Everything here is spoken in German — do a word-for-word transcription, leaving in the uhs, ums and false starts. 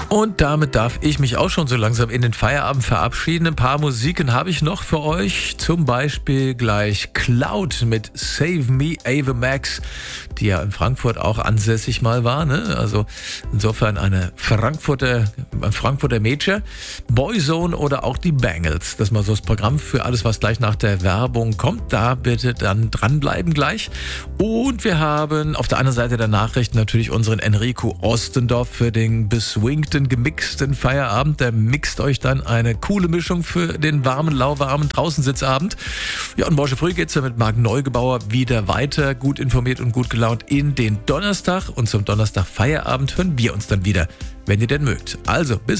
Und damit darf ich mich auch schon so langsam in den Feierabend verabschieden. Ein paar Musiken habe ich noch für euch. Zum Beispiel gleich Cloud mit Save Me, Ava Max, die ja in Frankfurt auch ansässig mal war. Ne? Also insofern eine Frankfurter, ein Frankfurter Mädchen. Boyzone oder auch die Bangles. Das ist mal so das Programm für alles, was gleich nach der Werbung kommt. Da bitte dann dranbleiben gleich. Und wir haben auf der anderen Seite der Nachrichten natürlich unseren Enrico Ostendorf für den beswingten, gemixten Feierabend. Der mixt euch dann eine coole Mischung für den warmen, lauwarmen Draußensitzabend. Ja, und morgen früh geht's ja mit Marc Neugebauer wieder weiter, gut informiert und gut gelaunt in den Donnerstag. Und zum Donnerstag Feierabend hören wir uns dann wieder, wenn ihr denn mögt. Also, bis